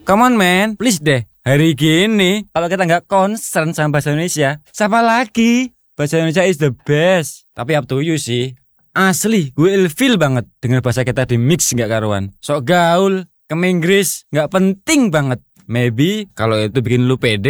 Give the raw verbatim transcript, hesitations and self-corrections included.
Come on man, please deh. Hari gini, kalau kita nggak concern sama bahasa Indonesia, siapa lagi? Bahasa Indonesia is the best. Tapi up to you sih. Asli, gue ilfeel banget dengan bahasa kita di mix nggak karuan. Sok gaul, ke Inggris, nggak penting banget. Maybe kalau itu bikin lu pede,